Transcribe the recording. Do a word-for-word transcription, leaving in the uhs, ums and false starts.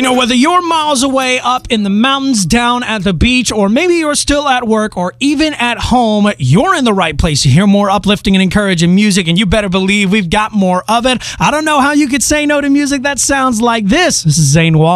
You know, whether you're miles away up in the mountains, down at the beach, or maybe you're still at work or even at home, you're in the right place to hear more uplifting and encouraging music, and you better believe we've got more of it. I don't know how you could say no to music that sounds like this. This is Zane Wall.